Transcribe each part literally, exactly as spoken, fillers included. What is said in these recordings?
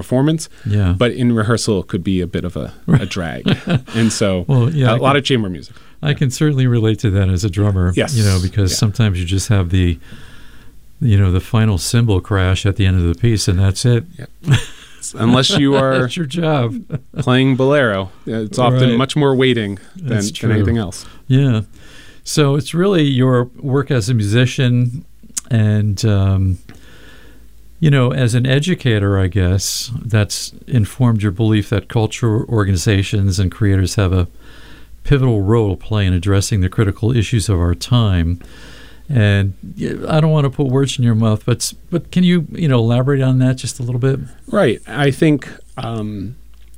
performance. Yeah. But in rehearsal, it could be a bit of a, a drag. And so well, yeah, a I lot can, of chamber music. I can certainly relate to that as a drummer. Yes. You know, because yeah. sometimes you just have the, you know, the final cymbal crash at the end of the piece, and that's it. Yeah. Unless you are that's your job. playing bolero. It's often Right. much more waiting than, than anything else. Yeah. So it's really your work as a musician and, um, you know, as an educator, I guess, that's informed your belief that cultural organizations and creators have a pivotal role to play in addressing the critical issues of our time. And I don't want to put words in your mouth, but but can you, you know, elaborate on that just a little bit? Right. I think um,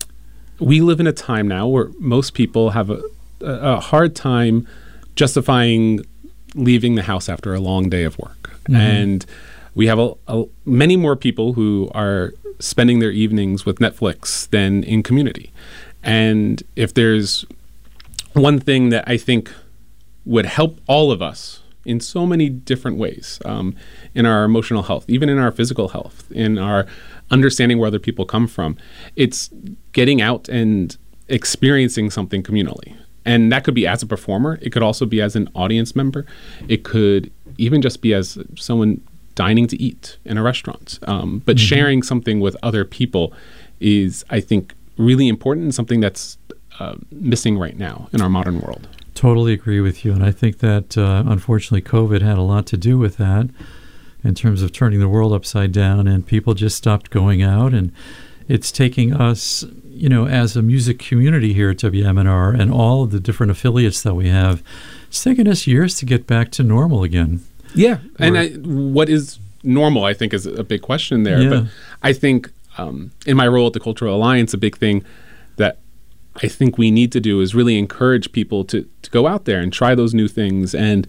we live in a time now where most people have a, a hard time justifying leaving the house after a long day of work. Mm-hmm. And we have a, a, many more people who are spending their evenings with Netflix than in community. And if there's one thing that I think would help all of us in so many different ways, um, in our emotional health, even in our physical health, in our understanding where other people come from, it's getting out and experiencing something communally. And that could be as a performer. It could also be as an audience member. It could even just be as someone dining to eat in a restaurant. Um, but mm-hmm. sharing something with other people is, I think, really important and something that's uh, missing right now in our modern world. Totally agree with you. And I think that, uh, unfortunately, COVID had a lot to do with that in terms of turning the world upside down, and people just stopped going out. And it's taking us, you know, as a music community here at W M N R and all of the different affiliates that we have, it's taken us years to get back to normal again. Yeah. And I, what is normal, I think, is a big question there. Yeah. But I think um, in my role at the Cultural Alliance, a big thing that I think we need to do is really encourage people to, to go out there and try those new things and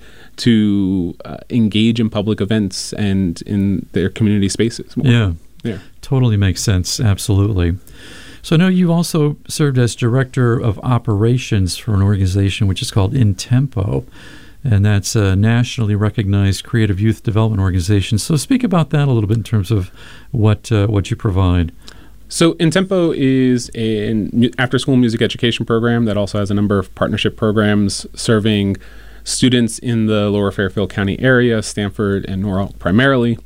to uh, engage in public events and in their community spaces more. Yeah. Yeah. Totally makes sense. Absolutely. So I know you also served as director of operations for an organization which is called In Tempo, and that's a nationally recognized creative youth development organization. So speak about that a little bit in terms of what uh, what you provide. So In Tempo is an after-school music education program that also has a number of partnership programs serving students in the Lower Fairfield County area, Stanford and Norwalk primarily.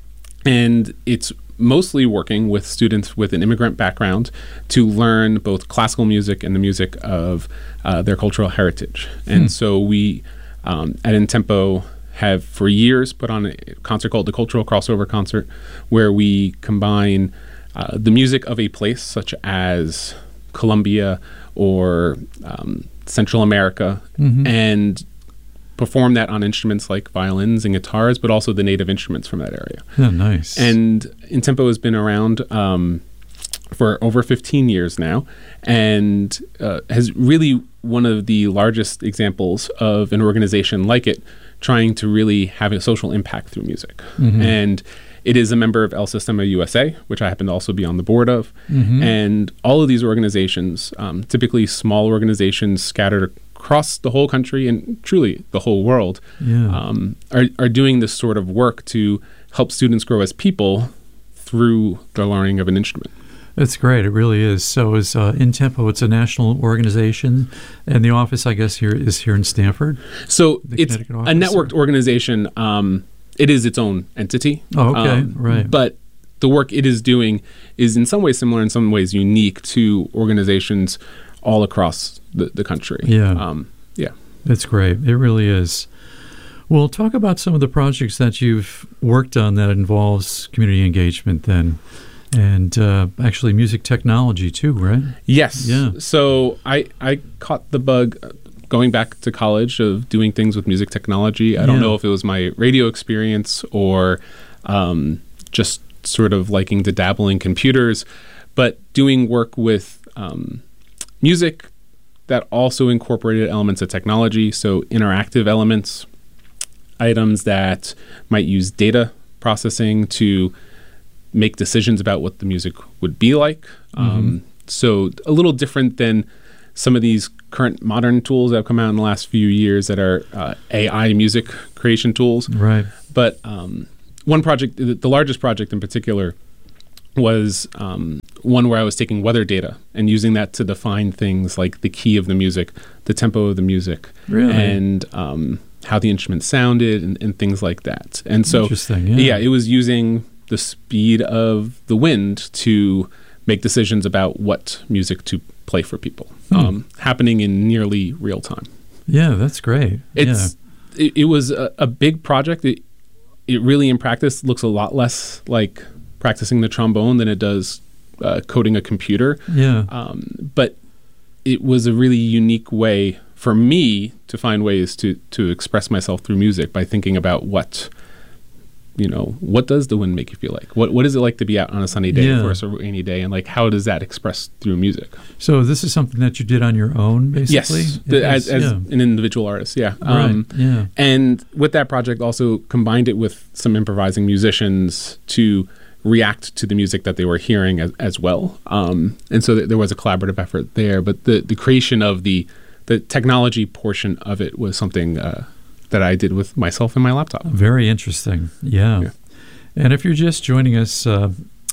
And it's mostly working with students with an immigrant background to learn both classical music and the music of uh, their cultural heritage. And hmm. so we, um, at In Tempo, have for years put on a concert called the Cultural Crossover Concert, where we combine uh, the music of a place such as Colombia or um, Central America mm-hmm. and perform that on instruments like violins and guitars, but also the native instruments from that area. Oh, nice. And In Tempo has been around um, for over fifteen years now, and uh, has really one of the largest examples of an organization like it trying to really have a social impact through music. Mm-hmm. And it is a member of El Sistema U S A, which I happen to also be on the board of. Mm-hmm. And all of these organizations, um, typically small organizations scattered across the whole country and truly the whole world, yeah. um, are, are doing this sort of work to help students grow as people through the learning of an instrument. That's great. It really is. So is uh, In Tempo, it's a national organization, and the office, I guess, here is here in Stanford? So it's a networked or? organization. Um, it is its own entity. Oh, okay. Um, right. But the work it is doing is in some ways similar, in some ways unique to organizations all across the, the country. Yeah. Um, yeah. That's great. It really is. Well, talk about some of the projects that you've worked on that involves community engagement then. And uh, actually music technology too, right? Yes. Yeah. So I, I caught the bug going back to college of doing things with music technology. I don't yeah. know if it was my radio experience or um, just sort of liking to dabble in computers, but doing work with um, music that also incorporated elements of technology, so interactive elements, items that might use data processing to make decisions about what the music would be like. Mm-hmm. Um, so a little different than some of these current modern tools that have come out in the last few years that are uh, A I music creation tools. Right. But um, one project, the largest project in particular, was um, one where I was taking weather data and using that to define things like the key of the music, the tempo of the music, Really? and um, how the instrument sounded, and, and things like that. And so, Interesting, yeah. yeah, it was using the speed of the wind to make decisions about what music to play for people, Hmm. um, happening in nearly real time. Yeah, that's great. It's it, it was a, a big project. It it really, in practice, looks a lot less like practicing the trombone than it does uh, coding a computer. Yeah. Um, but it was a really unique way for me to find ways to to express myself through music by thinking about what, you know, what does the wind make you feel like? What what is it like to be out on a sunny day Yeah. versus a rainy day, and like how does that express through music? So this is something that you did on your own, basically? Yes, It the- as, is, as yeah. an individual artist, yeah. Right, Um, yeah. And with that project, also combined it with some improvising musicians to react to the music that they were hearing as, as well. Um, and so th- there was a collaborative effort there. But the, the creation of the the technology portion of it was something uh, that I did with myself and my laptop. Very interesting. Yeah. Yeah. And if you're just joining us, uh,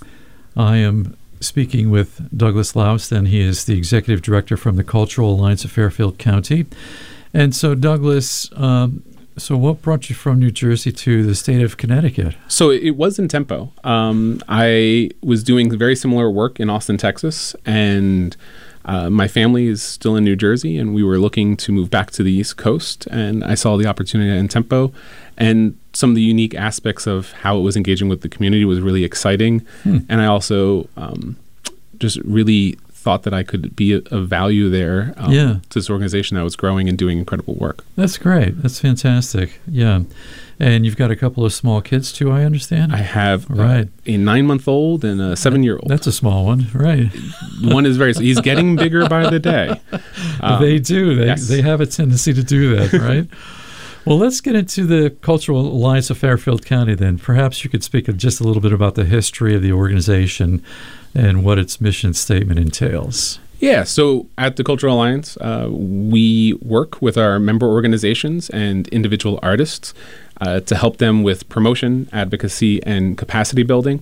I am speaking with Douglas Lauston. He is the executive director from the Cultural Alliance of Fairfield County. And so, Douglas, um, so what brought you from New Jersey to the state of Connecticut? So it was in tempo. Um, I was doing very similar work in Austin, Texas, and uh, my family is still in New Jersey, and we were looking to move back to the East Coast, and I saw the opportunity in tempo, and some of the unique aspects of how it was engaging with the community was really exciting. Hmm. And I also um, just really thought that I could be of value there um, Yeah. to this organization that was growing and doing incredible work. That's great. That's fantastic. Yeah. And you've got a couple of small kids, too, I understand? I have uh, Right. a nine-month-old and a seven-year-old. That's a small one, right. One is very, he's getting bigger by the day. Um, they do. They, yes. they have a tendency to do that, right? Well, let's get into the Cultural Alliance of Fairfield County then. Perhaps you could speak just a little bit about the history of the organization and what its mission statement entails. Yeah, so at the Cultural Alliance, uh, we work with our member organizations and individual artists uh, to help them with promotion, advocacy, and capacity building.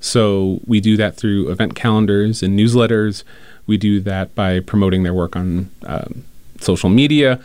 So we do that through event calendars and newsletters. We do that by promoting their work on um, social media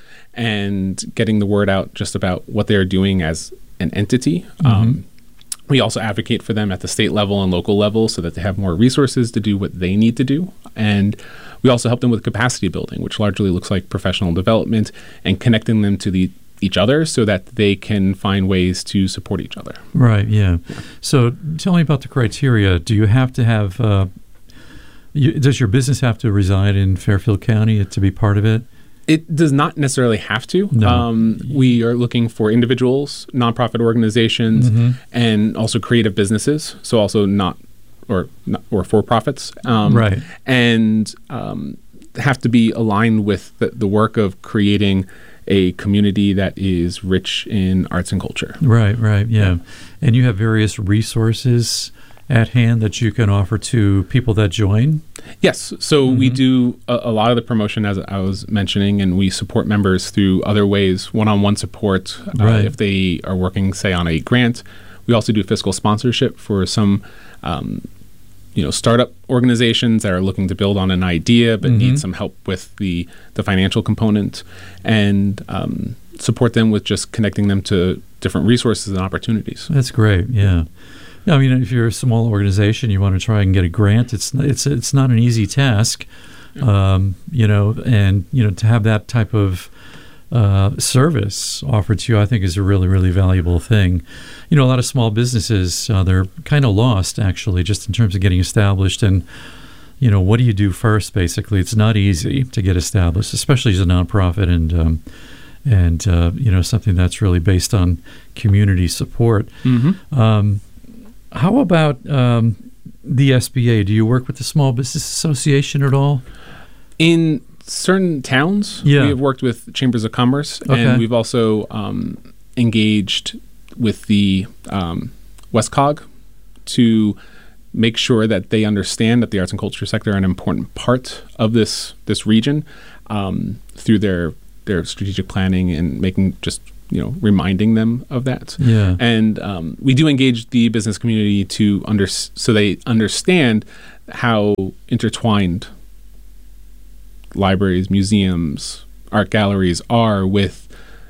and getting the word out just about what they're doing as an entity. Mm-hmm. Um, we also advocate for them at the state level and local level so that they have more resources to do what they need to do. And we also help them with capacity building, which largely looks like professional development and connecting them to the each other so that they can find ways to support each other. Right, yeah. So tell me about the criteria. Do you have to have, uh, you, does your business have to reside in Fairfield County to be part of it? It does not necessarily have to. No. Um, we are looking for individuals, nonprofit organizations, Mhm. and also creative businesses. So also not or not, or for profits, um, Right. And um, have to be aligned with the, the work of creating a community that is rich in arts and culture. Right, right, yeah. And you have various resources at hand that you can offer to people that join? Yes. So we Mhm. do a, a lot of the promotion, as I was mentioning, and we support members through other ways, one-on-one support uh, Right. if they are working, say, on a grant. We also do fiscal sponsorship for some, um, you know, startup organizations that are looking to build on an idea but Mhm. need some help with the, the financial component, and um, support them with just connecting them to different resources and opportunities. That's great, yeah. Yeah, I mean, if you're a small organization, you want to try and get a grant. It's it's it's not an easy task, um, you know. And you know, to have that type of uh, service offered to you, I think, is a really really valuable thing. You know, a lot of small businesses uh, they're kind of lost actually, just in terms of getting established. And you know, what do you do first? Basically, it's not easy to get established, especially as a nonprofit and. Um, and uh, you know, something that's really based on community support. Mm-hmm. Um, How about um, the S B A? Do you work with the Small Business Association at all? In certain towns, Yeah. we have worked with chambers of commerce, Okay. and we've also um, engaged with the um, WestCog to make sure that they understand that the arts and culture sector are an important part of this this region um, through their their strategic planning and making just you know, reminding them of that. Yeah. And um, we do engage the business community to under so they understand how intertwined libraries, museums, art galleries are with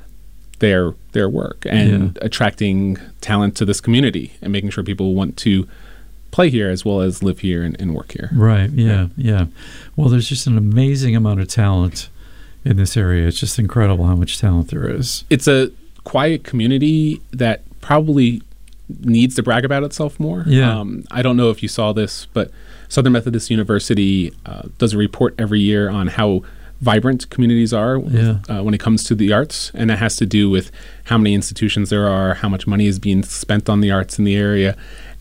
their their work and yeah. attracting talent to this community and making sure people want to play here as well as live here and, and work here. Right. Yeah, yeah. Yeah. Well, there's just an amazing amount of talent in this area. It's just incredible how much talent there is. It's a quiet community that probably needs to brag about itself more. Yeah. Um, I don't know if you saw this, but Southern Methodist University uh, does a report every year on how vibrant communities are yeah. uh, when it comes to the arts, and that has to do with how many institutions there are, how much money is being spent on the arts in the area.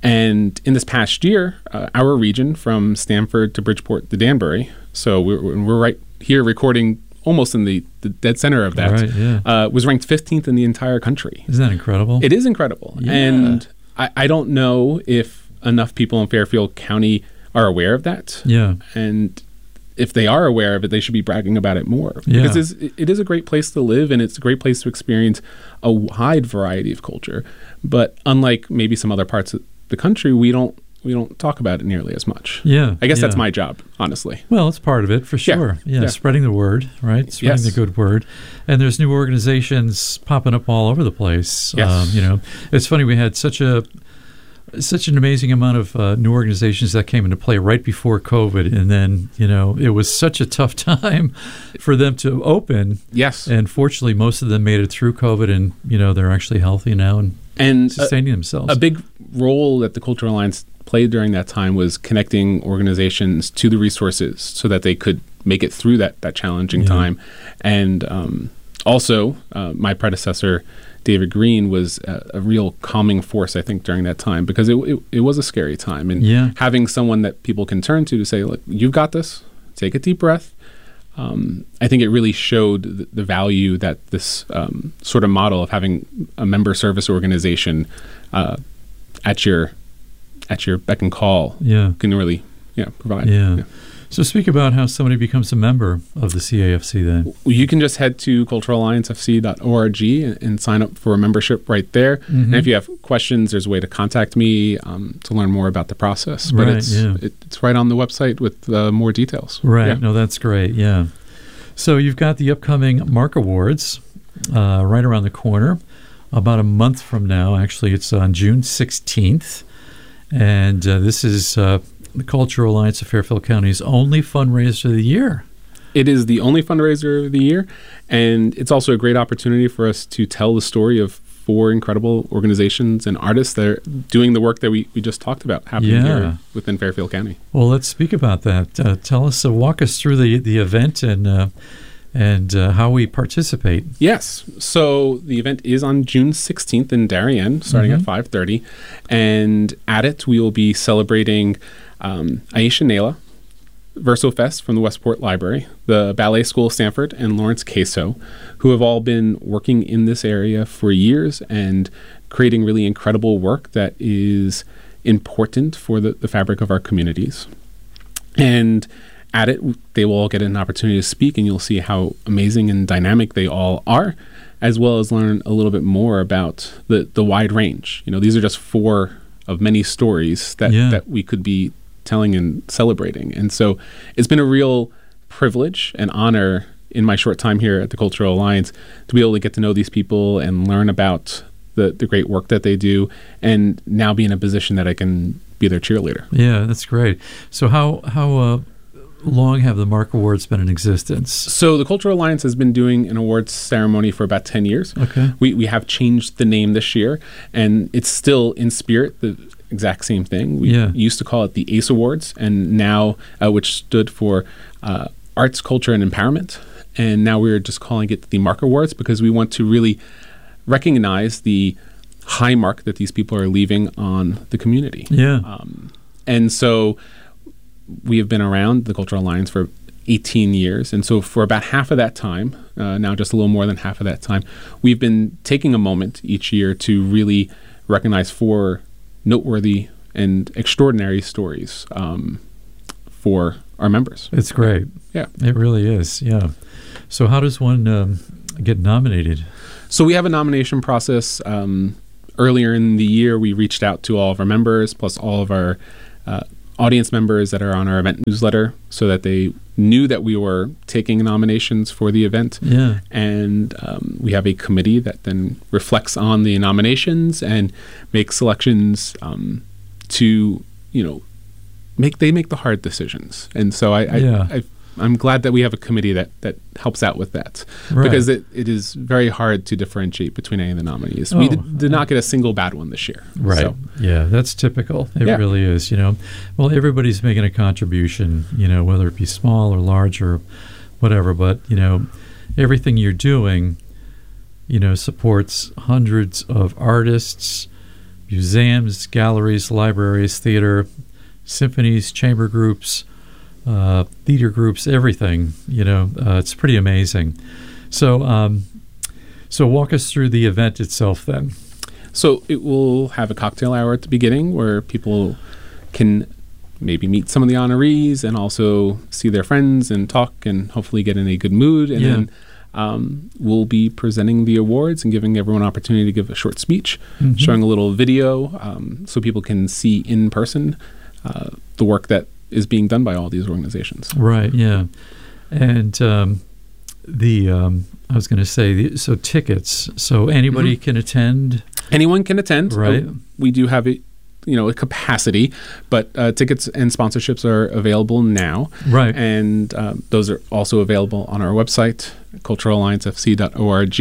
And in this past year, uh, our region from Stamford to Bridgeport to Danbury, so we're, we're right here recording almost in the, the dead center of that, right, yeah. uh, was ranked fifteenth in the entire country. Isn't that incredible? It is incredible. Yeah. And I, I don't know if enough people in Fairfield County are aware of that. Yeah. And if they are aware of it, they should be bragging about it more. Yeah. Because it's, it is a great place to live, and it's a great place to experience a wide variety of culture. But unlike maybe some other parts of the country, we don't we don't talk about it nearly as much. Yeah. I guess yeah. that's my job, honestly. Well, it's part of it for sure. Yeah, Yeah. yeah. Spreading the word, right? Spreading Yes. the good word. And there's new organizations popping up all over the place. Yes. Um, you know, it's funny, we had such a such an amazing amount of uh, new organizations that came into play right before COVID, and then, you know, it was such a tough time for them to open. Yes. And fortunately, most of them made it through COVID, and, you know, they're actually healthy now and, and sustaining a, themselves. A big role that the Cultural Alliance played during that time was connecting organizations to the resources so that they could make it through that, that challenging Yeah. time. And um, also, uh, my predecessor, David Green, was a, a real calming force, I think, during that time, because it, it, it was a scary time. And Yeah. having someone that people can turn to to say, look, you've got this, take a deep breath. Um, I think it really showed the, the value that this um, sort of model of having a member service organization uh, at your at your beck and call yeah. can really yeah, provide. Yeah. Yeah. So speak about how somebody becomes a member of the C A F C then. You can just head to cultural alliance f c dot org and, and sign up for a membership right there. Mm-hmm. And if you have questions, there's a way to contact me um, to learn more about the process. But Right, it's yeah. it, it's right on the website with uh, more details. Right. Yeah. No, that's great. Yeah. So you've got the upcoming Mark Awards uh, right around the corner, about a month from now. Actually, it's on June sixteenth. And uh, this is uh, the Cultural Alliance of Fairfield County's only fundraiser of the year. It is the only fundraiser of the year, and it's also a great opportunity for us to tell the story of four incredible organizations and artists that are doing the work that we, we just talked about happening Yeah. here within Fairfield County. Well, let's speak about that. Uh, tell us, uh, walk us through the, the event and uh, and uh, how we participate. Yes. So the event is on June sixteenth in Darien, starting Mhm. at five thirty. And at it, we will be celebrating um, Aisha Naila, VersoFest from the Westport Library, the Ballet School of Stanford, and Lawrence Queso, who have all been working in this area for years and creating really incredible work that is important for the, the fabric of our communities. And at it, they will all get an opportunity to speak, and you'll see how amazing and dynamic they all are, as well as learn a little bit more about the, the wide range. You know, these are just four of many stories that, Yeah. that we could be telling and celebrating. And so it's been a real privilege and honor in my short time here at the Cultural Alliance to be able to get to know these people and learn about the, the great work that they do, and now be in a position that I can be their cheerleader. Yeah, that's great. So how how uh, long have the Mark Awards been in existence? So the Cultural Alliance has been doing an awards ceremony for about ten years. Okay. We we have changed the name this year, and it's still in spirit the exact same thing. We Yeah. used to call it the ACE Awards, and now, uh, which stood for uh, Arts, Culture, and Empowerment. And now we're just calling it the Mark Awards because we want to really recognize the high mark that these people are leaving on the community. Yeah. Um, and so we have been around the Cultural Alliance for eighteen years. And so for about half of that time, uh, now just a little more than half of that time, we've been taking a moment each year to really recognize four noteworthy and extraordinary stories um, for our members. It's great. Yeah. It really is. Yeah. So how does one um, get nominated? So we have a nomination process. Um, earlier in the year, we reached out to all of our members, plus all of our uh, audience members that are on our event newsletter, so that they knew that we were taking nominations for the event. Yeah. And um, we have a committee that then reflects on the nominations and makes selections um, to, you know, make they make the hard decisions. And so I, I, yeah. I I'm glad that we have a committee that, that helps out with that, right. because it, it is very hard to differentiate between any of the nominees. Oh, we did, did not get a single bad one this year. Right. So. Yeah, that's typical. It Yeah. really is. You know, well, everybody's making a contribution, you know, whether it be small or large or whatever, but, you know, everything you're doing, you know, supports hundreds of artists, museums, galleries, libraries, theater, symphonies, chamber groups, Uh, theater groups, everything. You know, uh, it's pretty amazing. So, um, so walk us through the event itself, then. So it will have a cocktail hour at the beginning where people can maybe meet some of the honorees and also see their friends and talk and hopefully get in a good mood. And Yeah. then um, we'll be presenting the awards and giving everyone an opportunity to give a short speech, Mhm. showing a little video um, so people can see in person uh, the work that is being done by all these organizations. Right. Yeah. And um, the um, I was going to say the, so tickets. So anybody Mhm. can attend. Anyone can attend. Right. Uh, we do have a you know a capacity, but uh, tickets and sponsorships are available now. Right. And um, those are also available on our website, cultural alliance f c dot org.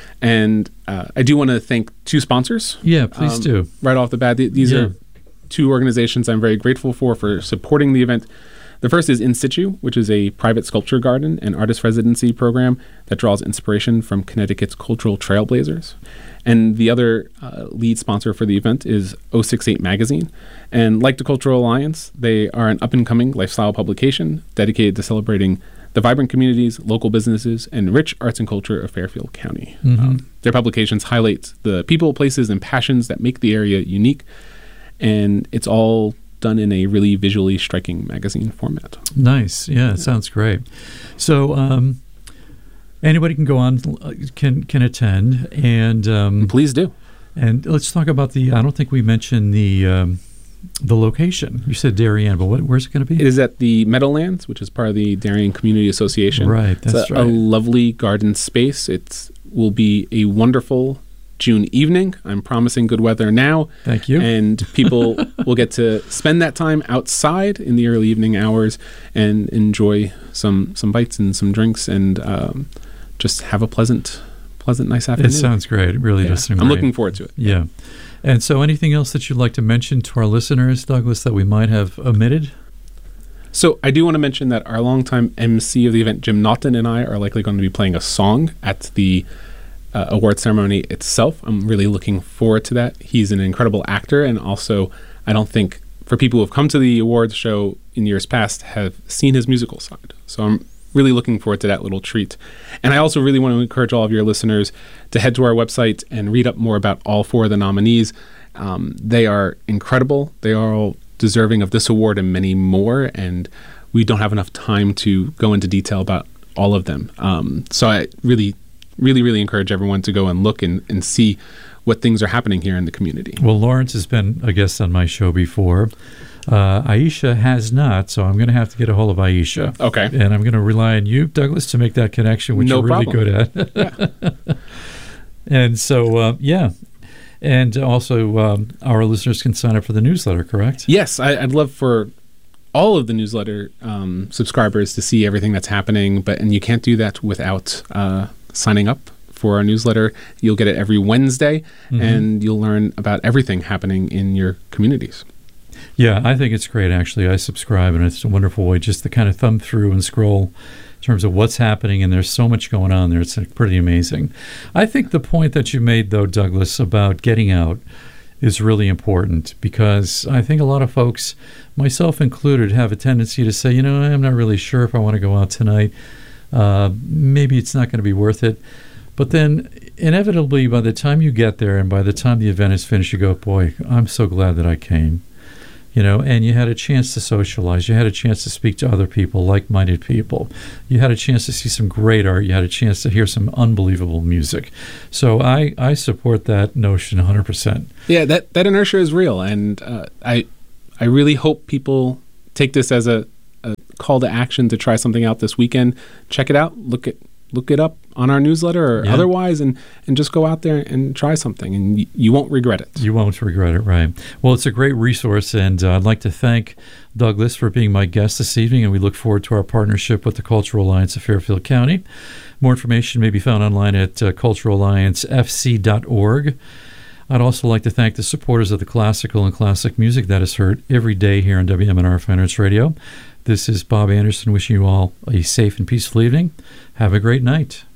And uh, I do want to thank two sponsors. Yeah. Please um, do. Right off the bat, Th- these Yeah. are two organizations I'm very grateful for for supporting the event. The first is In Situ, which is a private sculpture garden and artist residency program that draws inspiration from Connecticut's cultural trailblazers. And the other uh, lead sponsor for the event is oh six eight Magazine. And like the Cultural Alliance, they are an up-and-coming lifestyle publication dedicated to celebrating the vibrant communities, local businesses, and rich arts and culture of Fairfield County. Mhm. Um, their publications highlight the people, places, and passions that make the area unique, and it's all done in a really visually striking magazine format. Nice. Yeah, it sounds great. So um, anybody can go on, uh, can can attend, and um, Please do. and let's talk about the. I don't think we mentioned the um, the location. You said Darien, but what, where's it going to It be? is at the Meadowlands, which is part of the Darien Community Association. Right, It's that's a, right. a lovely garden space. It will be a wonderful June evening. I'm promising good weather now. Thank you. And people will get to spend that time outside in the early evening hours and enjoy some some bites and some drinks and um, just have a pleasant, pleasant, nice afternoon. It sounds great. It really Yeah. does sound I'm great. looking forward to it. Yeah. And so anything else that you'd like to mention to our listeners, Douglas, that we might have omitted? So I do want to mention that our longtime M C of the event, Jim Naughton, and I are likely going to be playing a song at the uh, award ceremony itself. I'm really looking forward to that. He's an incredible actor, and also I don't think for people who have come to the awards show in years past have seen his musical side. So I'm really looking forward to that little treat. And I also really want to encourage all of your listeners to head to our website and read up more about all four of the nominees. Um, they are incredible. They are all deserving of this award and many more, and we don't have enough time to go into detail about all of them. Um, so I really, really, really encourage everyone to go and look and, and see what things are happening here in the community. Well, Lawrence has been a guest on my show before. Uh, Aisha has not, so I'm going to have to get a hold of Aisha. Okay. And I'm going to rely on you, Douglas, to make that connection, which No you're really problem. good at. Yeah. And so, uh, yeah. And also, um, our listeners can sign up for the newsletter, correct? Yes, I, I'd love for all of the newsletter um, subscribers to see everything that's happening, but and you can't do that without uh, signing up for our newsletter. You'll get it every Wednesday, Mhm. and you'll learn about everything happening in your communities. Yeah, I think it's great, actually. I subscribe, and it's a wonderful way just to kind of thumb through and scroll in terms of what's happening, and there's so much going on there. It's uh, pretty amazing. I think the point that you made, though, Douglas, about getting out is really important, because I think a lot of folks, myself included, have a tendency to say, you know, I'm not really sure if I want to go out tonight. Uh, maybe it's not going to be worth it. But then inevitably, by the time you get there and by the time the event is finished, you go, boy, I'm so glad that I came. You know, and you had a chance to socialize. You had a chance to speak to other people, like-minded people. You had a chance to see some great art. You had a chance to hear some unbelievable music. So I, I support that notion one hundred percent. Yeah, that, that inertia is real. And uh, I I really hope people take this as a, a call to action to try something out this weekend. Check it out. Look it look it up on our newsletter or yeah. otherwise, and, and just go out there and try something, and y- you won't regret it. You won't regret it, right. Well, it's a great resource, and uh, I'd like to thank Douglas for being my guest this evening, and we look forward to our partnership with the Cultural Alliance of Fairfield County. More information may be found online at uh, cultural alliance f c dot org. I'd also like to thank the supporters of the classical and classic music that is heard every day here on W M N R Fine Arts Radio. This is Bob Anderson wishing you all a safe and peaceful evening. Have a great night.